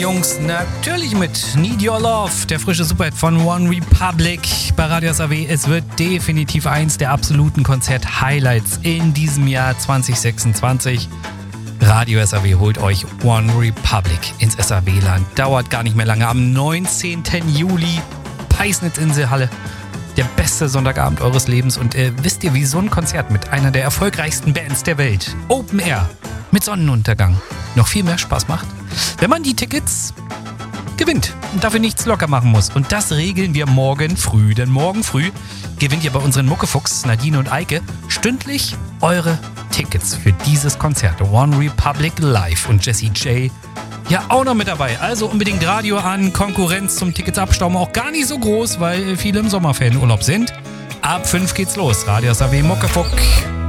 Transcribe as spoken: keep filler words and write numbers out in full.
Jungs, natürlich mit Need Your Love, der frische Superhit von One Republic bei Radio S A W. Es wird definitiv eins der absoluten Konzert-Highlights in diesem Jahr zwanzig sechsundzwanzig. Radio S A W holt euch One Republic ins S A W-Land. Dauert gar nicht mehr lange. Am neunzehnten Juli, Peisnitz-Inselhalle. Der beste Sonntagabend eures Lebens. Und äh, wisst ihr, wie so ein Konzert mit einer der erfolgreichsten Bands der Welt, Open Air, mit Sonnenuntergang, noch viel mehr Spaß macht? Wenn man die Tickets gewinnt und dafür nichts locker machen muss. Und das regeln wir morgen früh. Denn morgen früh gewinnt ihr bei unseren Muckefuchs Nadine und Eike stündlich eure Tickets für dieses Konzert. One Republic Live und Jessie J ja auch noch mit dabei. Also unbedingt Radio an. Konkurrenz zum Tickets abstauben auch gar nicht so groß, weil viele im Sommerferienurlaub sind. Ab fünf geht's los. Radio S A W Muckefuck.